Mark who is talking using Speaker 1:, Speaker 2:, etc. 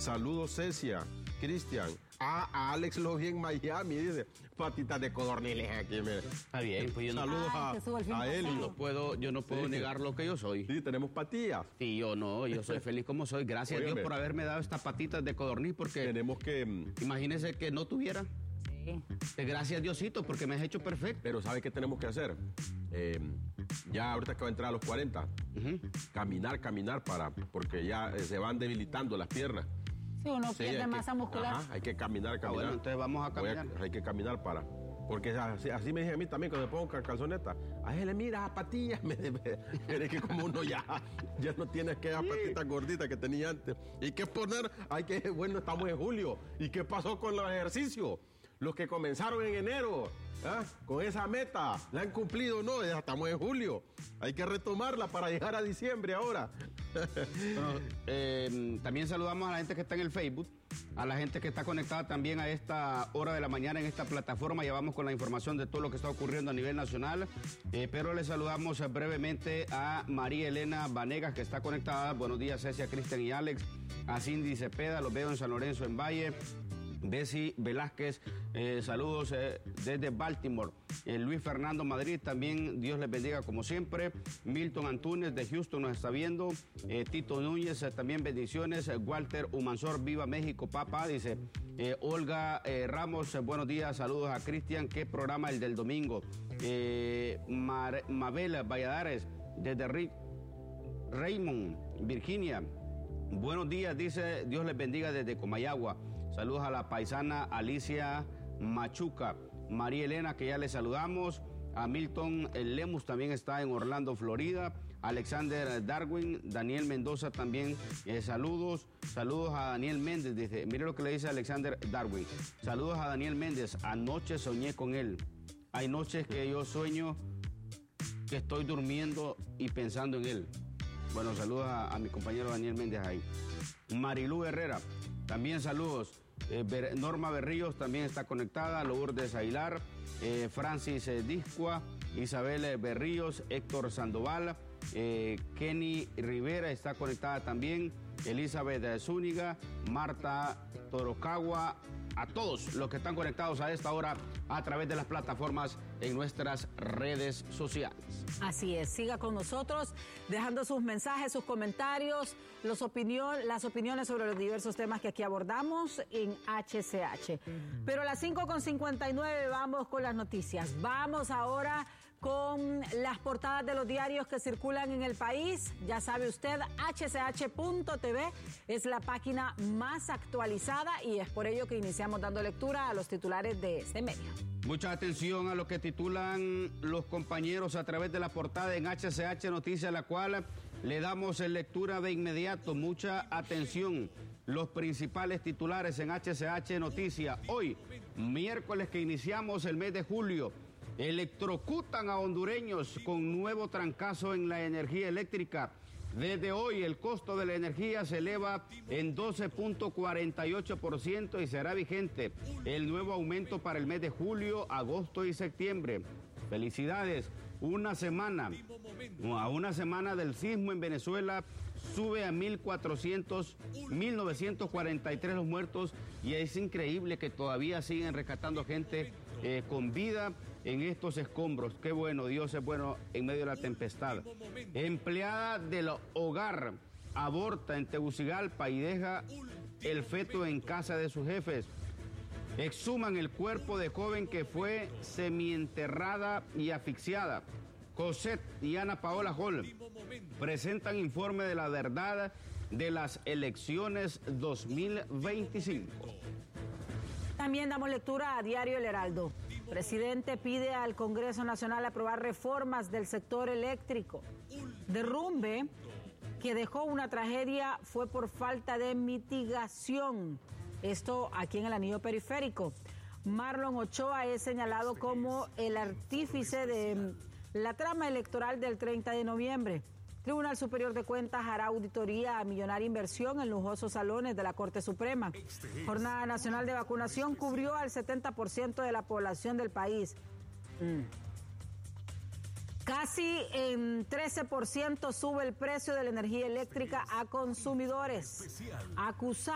Speaker 1: Saludos, Cecia, Cristian. A Alex lo vi en Miami, dice. Patitas de codorniles aquí, mire.
Speaker 2: Está bien, pues yo no.
Speaker 1: Saludos a él.
Speaker 2: Yo no puedo negar lo que yo soy.
Speaker 1: Sí, tenemos patillas.
Speaker 2: Sí, yo soy feliz como soy. Gracias a Dios por haberme dado estas patitas de codorniz, porque
Speaker 1: tenemos que...
Speaker 2: Imagínese que no tuviera.
Speaker 3: Sí.
Speaker 2: Gracias Diosito, porque me has hecho perfecto.
Speaker 1: Pero ¿sabe qué tenemos que hacer? Ya ahorita que va a entrar a los 40, caminar porque ya se van debilitando las piernas.
Speaker 3: Sí, uno pierde masa muscular.
Speaker 1: Ajá, hay que caminar.
Speaker 2: Bueno, entonces vamos a caminar.
Speaker 1: Hay que caminar porque así me dije a mí también cuando me pongo calzoneta. A él le mira patillas, es que como uno ya no tiene que las patitas gorditas que tenía antes. Y que poner, bueno, estamos en julio. ¿Y qué pasó con los ejercicios? Los que comenzaron en enero, con esa meta, ¿la han cumplido o no? Ya estamos en julio. Hay que retomarla para llegar a diciembre ahora.
Speaker 2: También saludamos a la gente que está en el Facebook, a la gente que está conectada también a esta hora de la mañana en esta plataforma. Ya vamos con la información de todo lo que está ocurriendo a nivel nacional, pero le saludamos brevemente a María Elena Vanegas, que está conectada. Buenos días, Cecia, Cristian y Alex. A Cindy Cepeda, los veo en San Lorenzo, en Valle. Bessie Velázquez, saludos desde Baltimore. Luis Fernando Madrid, también Dios les bendiga como siempre. Milton Antunes de Houston nos está viendo. Tito Núñez, también bendiciones. Walter Humansor, viva México, papá, dice. Olga Ramos, buenos días, saludos a Cristian. ¿Qué programa el del domingo? Mabel Valladares, desde Raymond, Virginia. Buenos días, dice, Dios les bendiga desde Comayagua. Saludos a la paisana Alicia Machuca. María Elena, que ya le saludamos. A Milton Lemus, también está en Orlando, Florida. Alexander Darwin, Daniel Mendoza también, saludos. Saludos a Daniel Méndez, dice, mire lo que le dice Alexander Darwin. Saludos a Daniel Méndez, anoche soñé con él. Hay noches que yo sueño que estoy durmiendo y pensando en él. Bueno, saludos a mi compañero Daniel Méndez ahí. Marilú Herrera, también saludos. Norma Berríos también está conectada. Lourdes Aguilar, Francis Discua, Isabel Berríos, Héctor Sandoval, Kenny Rivera está conectada también. Elizabeth Zúñiga, Marta Torocagua, a todos los que están conectados a esta hora a través de las plataformas en nuestras redes sociales.
Speaker 3: Así es, siga con nosotros, dejando sus mensajes, sus comentarios, las opiniones sobre los diversos temas que aquí abordamos en HCH. Pero a las 5:59 vamos con las noticias. Vamos ahora con las portadas de los diarios que circulan en el país. Ya sabe usted, hch.tv es la página más actualizada y es por ello que iniciamos dando lectura a los titulares de este medio.
Speaker 2: Mucha atención a lo que titulan los compañeros a través de la portada en HCH Noticias, la cual le damos lectura de inmediato. Mucha atención. Los principales titulares en HCH Noticias. Hoy, miércoles que iniciamos el mes de julio, electrocutan a hondureños con nuevo trancazo en la energía eléctrica. Desde hoy el costo de la energía se eleva en 12.48% y será vigente el nuevo aumento para el mes de julio, agosto y septiembre. Felicidades. A una semana del sismo en Venezuela sube a 1943 los muertos y es increíble que todavía siguen rescatando gente con vida en estos escombros. Qué bueno, Dios es bueno en medio de la tempestad. Empleada del hogar aborta en Tegucigalpa y deja el feto en casa de sus jefes. Exhuman el cuerpo de joven que fue semienterrada y asfixiada. Cosette y Ana Paola Hall presentan informe de la verdad de las elecciones 2025.
Speaker 3: También damos lectura a Diario El Heraldo. Presidente pide al Congreso Nacional aprobar reformas del sector eléctrico. Derrumbe que dejó una tragedia fue por falta de mitigación. Esto aquí en el anillo periférico. Marlon Ochoa es señalado como el artífice de la trama electoral del 30 de noviembre. Tribunal Superior de Cuentas hará auditoría a millonaria inversión en lujosos salones de la Corte Suprema. Jornada Nacional de Vacunación cubrió al 70% de la población del país. Casi en 13% sube el precio de la energía eléctrica a consumidores. Acusados